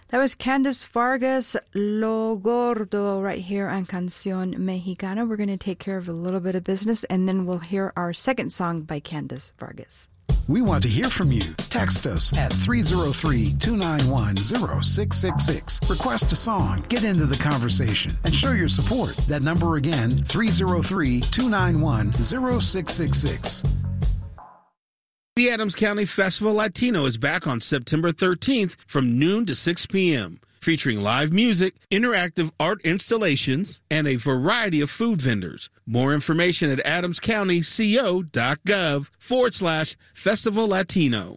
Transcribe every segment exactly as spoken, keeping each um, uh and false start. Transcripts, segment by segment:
That was Candice Vargas, Lo Gordo, right here on Canción Mexicana. We're going to take care of a little bit of business, and then we'll hear our second song by Candice Vargas. We want to hear from you. Text us at three oh three, two nine one, oh six six six. Request a song, get into the conversation, and show your support. That number again, three oh three, two nine one, oh six six six. The Adams County Festival Latino is back on September thirteenth from noon to six p.m., featuring live music, interactive art installations, and a variety of food vendors. More information at adamscountyco.gov forward slash Festival Latino.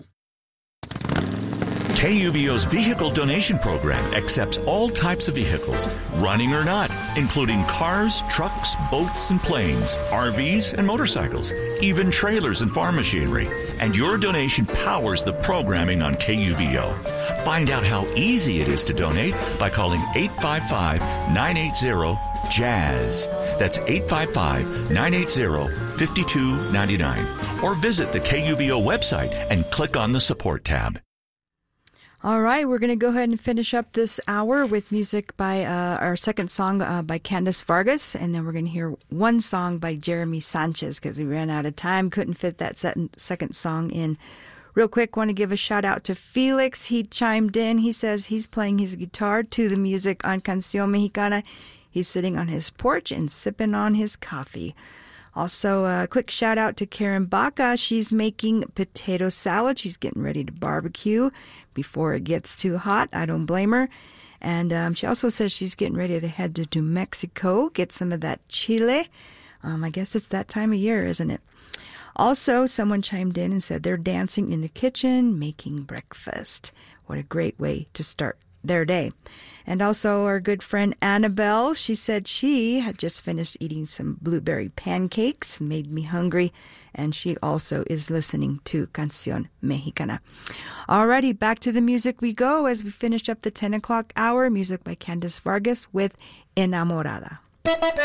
K U V O's vehicle donation program accepts all types of vehicles, running or not, including cars, trucks, boats, and planes, R Vs, and motorcycles, even trailers and farm machinery. And your donation powers the programming on K U V O. Find out how easy it is to donate by calling eight five five, nine eight zero, JAZZ. That's eight five five, nine eight zero, five two nine nine. Or visit the K U V O website and click on the support tab. All right, we're going to go ahead and finish up this hour with music by uh, our second song uh, by Candice Vargas, and then we're going to hear one song by Jeremy Sanchez because we ran out of time, couldn't fit that set- second song in. Real quick, want to give a shout out to Felix. He chimed in. He says he's playing his guitar to the music on Canción Mexicana. He's sitting on his porch and sipping on his coffee. Also, a quick shout out to Karen Baca. She's making potato salad. She's getting ready to barbecue before it gets too hot. I don't blame her. And um, she also says she's getting ready to head to New Mexico, get some of that chile. Um, I guess it's that time of year, isn't it? Also, someone chimed in and said they're dancing in the kitchen, making breakfast. What a great way to start their day. And also our good friend Annabelle, she said she had just finished eating some blueberry pancakes, made me hungry, and she also is listening to Canción Mexicana. Alrighty, back to the music we go as we finish up the ten o'clock hour. Music by Candice Vargas with Enamorada.